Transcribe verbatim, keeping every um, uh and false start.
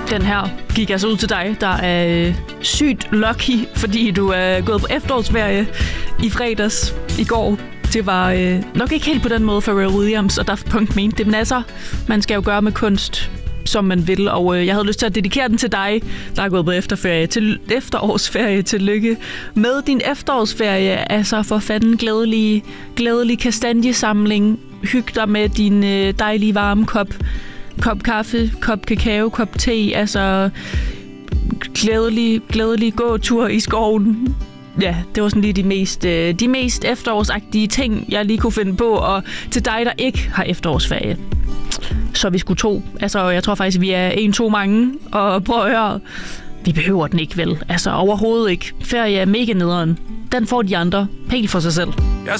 Den her gik altså ud til dig, der er øh, sygt lucky, fordi du er gået på efterårsferie i fredags i går. Det var øh, nok ikke helt på den måde, Pharrell Williams og Daft Punk mente det, men altså, man skal jo gøre med kunst, som man vil, og øh, jeg havde lyst til at dedikere den til dig, der er gået på efterferie, til efterårsferie. Tillykke med din efterårsferie. Altså for fanden glædelig, glædelig kastanjesamling. Hyg dig med din øh, dejlige varme kop, kop kaffe, kop kakao, kop te. Altså glædelig, glædelig gåtur i skoven. Ja, det var sådan lige de mest, øh, de mest efterårsagtige ting, jeg lige kunne finde på. Og til dig, der ikke har efterårsferie, så vi skulle to. Altså, jeg tror faktisk, vi er en, to mange. Og prøv at høre, vi behøver den ikke, vel? Altså, overhovedet ikke. Ferie er mega nederen. Den får de andre helt for sig selv.